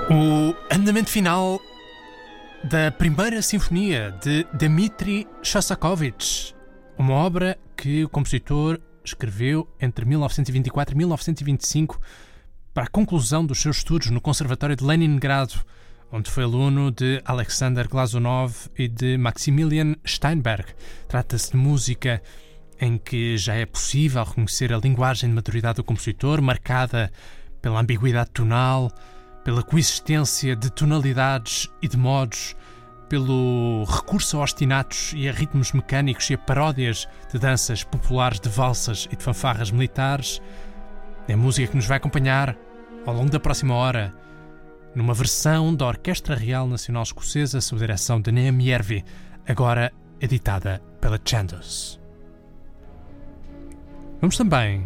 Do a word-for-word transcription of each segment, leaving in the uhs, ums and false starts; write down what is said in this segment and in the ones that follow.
O andamento final da primeira sinfonia de Dmitri Shostakovich, uma obra que o compositor escreveu entre mil novecentos e vinte e quatro e mil novecentos e vinte e cinco para a conclusão dos seus estudos no Conservatório de Leningrado, onde foi aluno de Alexander Glazunov e de Maximilian Steinberg. Trata-se de música em que já é possível reconhecer a linguagem de maturidade do compositor, marcada pela ambiguidade tonal, pela coexistência de tonalidades e de modos, pelo recurso a ostinatos e a ritmos mecânicos e a paródias de danças populares, de valsas e de fanfarras militares. É a música que nos vai acompanhar ao longo da próxima hora, numa versão da Orquestra Real Nacional Escocesa sob direção de Neem Järvi, agora editada pela Chandos. Vamos também,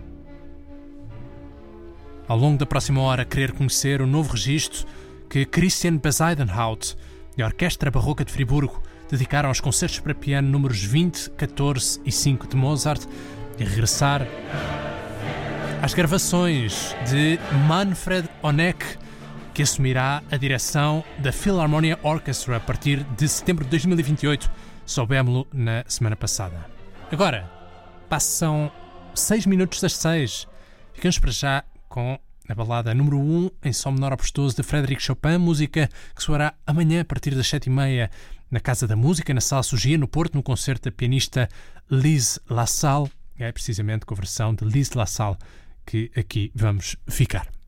ao longo da próxima hora, querer conhecer o novo registro que Christian Bezuidenhout e a Orquestra Barroca de Friburgo dedicaram aos concertos para piano números vinte, catorze e cinco de Mozart, e regressar às gravações de Manfred Honeck, que assumirá a direção da Philharmonia Orchestra a partir de setembro de dois mil e vinte e oito. Soubemos-lo na semana passada. Agora, passam seis minutos das seis. Ficamos para já com a balada número um em Sol menor apostoso de Frédéric Chopin, música que soará amanhã a partir das sete e meia na Casa da Música, na Sala Sugia, no Porto, no concerto da pianista Lise Lassalle. É precisamente com a versão de Lise Lassalle que aqui vamos ficar.